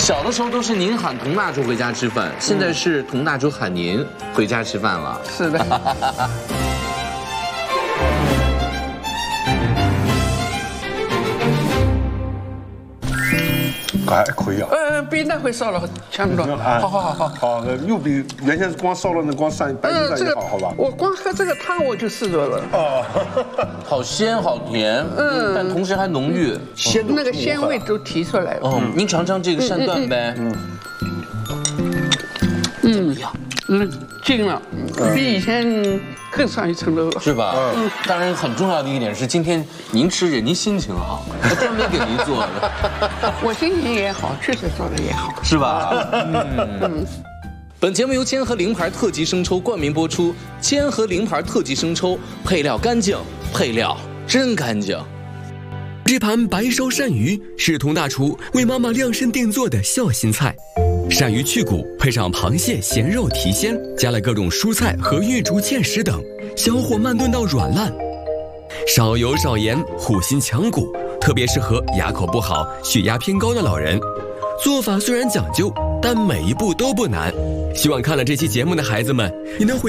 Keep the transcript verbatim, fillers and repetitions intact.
小的时候都是您喊佟大厨回家吃饭，现在是佟大厨喊您回家吃饭了。 是的。 还可以啊。 呃，比那回烧了强多。好好好好。 好，又比原先光烧了那光涮白鸡蛋也好，好吧？ 我光喝这个汤我就试着了。 哦， 好鲜好甜，嗯，但同时还浓郁， 鲜那个鲜味都提出来了。 嗯，您尝尝这个鳝段呗。嗯。嗯。怎么样？ 嗯，劲了，比以前更上一层楼了， 是吧？嗯。当然，很重要的一点是，今天您吃着，您心情好，我专门给您做的。 我心情也好，确实做的也好， 是吧？嗯。本节目由千和菱牌特级生抽冠名播出，千和菱牌特级生抽，配料干净，配料真干净。 这盘白烧鳝鱼是佟大厨为妈妈量身定做的孝心菜。鳝鱼去骨，配上螃蟹咸肉提鲜，加了各种蔬菜和玉竹芡实等，小火慢炖到软烂，少油少盐，护心强骨，特别适合牙口不好、血压偏高的老人。做法虽然讲究，但每一步都不难。希望看了这期节目的孩子们，你能回